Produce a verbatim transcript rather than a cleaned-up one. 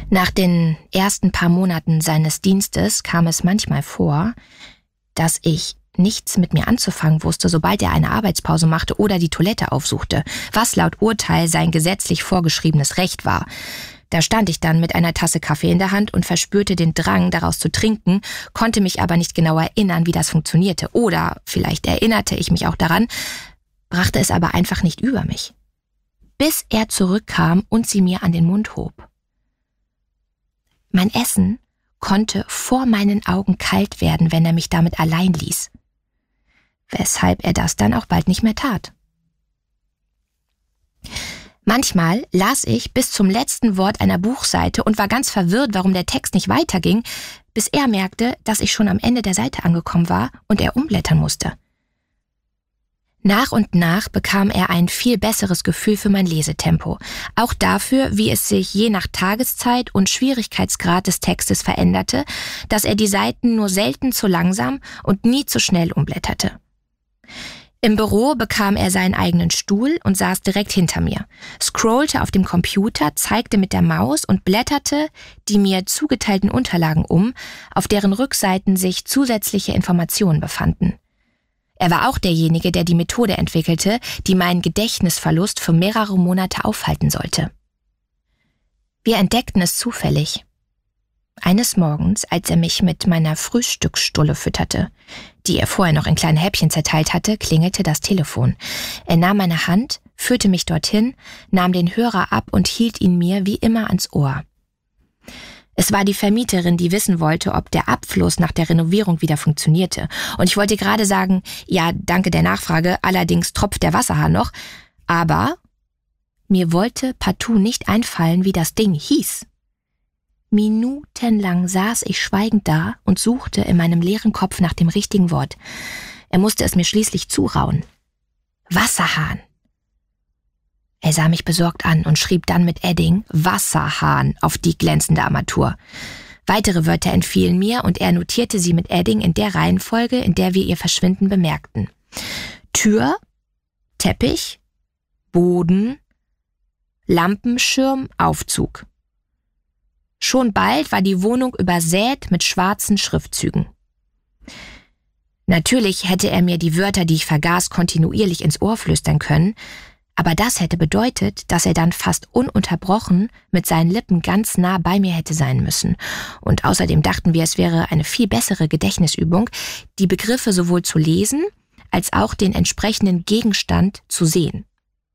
Nach den ersten paar Monaten seines Dienstes kam es manchmal vor, dass ich nichts mit mir anzufangen wusste, sobald er eine Arbeitspause machte oder die Toilette aufsuchte, was laut Urteil sein gesetzlich vorgeschriebenes Recht war. Da stand ich dann mit einer Tasse Kaffee in der Hand und verspürte den Drang, daraus zu trinken, konnte mich aber nicht genau erinnern, wie das funktionierte. Oder vielleicht erinnerte ich mich auch daran, brachte es aber einfach nicht über mich. Bis er zurückkam und sie mir an den Mund hob. Mein Essen konnte vor meinen Augen kalt werden, wenn er mich damit allein ließ. Weshalb er das dann auch bald nicht mehr tat. Manchmal las ich bis zum letzten Wort einer Buchseite und war ganz verwirrt, warum der Text nicht weiterging, bis er merkte, dass ich schon am Ende der Seite angekommen war und er umblättern musste. Nach und nach bekam er ein viel besseres Gefühl für mein Lesetempo, auch dafür, wie es sich je nach Tageszeit und Schwierigkeitsgrad des Textes veränderte, dass er die Seiten nur selten zu langsam und nie zu schnell umblätterte. Im Büro bekam er seinen eigenen Stuhl und saß direkt hinter mir, scrollte auf dem Computer, zeigte mit der Maus und blätterte die mir zugeteilten Unterlagen um, auf deren Rückseiten sich zusätzliche Informationen befanden. Er war auch derjenige, der die Methode entwickelte, die meinen Gedächtnisverlust für mehrere Monate aufhalten sollte. Wir entdeckten es zufällig. Eines Morgens, als er mich mit meiner Frühstücksstulle fütterte, die er vorher noch in kleine Häppchen zerteilt hatte, klingelte das Telefon. Er nahm meine Hand, führte mich dorthin, nahm den Hörer ab und hielt ihn mir wie immer ans Ohr. Es war die Vermieterin, die wissen wollte, ob der Abfluss nach der Renovierung wieder funktionierte. Und ich wollte gerade sagen, ja, danke der Nachfrage, allerdings tropft der Wasserhahn noch. Aber mir wollte partout nicht einfallen, wie das Ding hieß. Minutenlang saß ich schweigend da und suchte in meinem leeren Kopf nach dem richtigen Wort. Er musste es mir schließlich zurauen. Wasserhahn. Er sah mich besorgt an und schrieb dann mit Edding Wasserhahn auf die glänzende Armatur. Weitere Wörter entfielen mir und er notierte sie mit Edding in der Reihenfolge, in der wir ihr Verschwinden bemerkten. Tür, Teppich, Boden, Lampenschirm, Aufzug. Schon bald war die Wohnung übersät mit schwarzen Schriftzügen. Natürlich hätte er mir die Wörter, die ich vergaß, kontinuierlich ins Ohr flüstern können, aber das hätte bedeutet, dass er dann fast ununterbrochen mit seinen Lippen ganz nah bei mir hätte sein müssen. Und außerdem dachten wir, es wäre eine viel bessere Gedächtnisübung, die Begriffe sowohl zu lesen, als auch den entsprechenden Gegenstand zu sehen.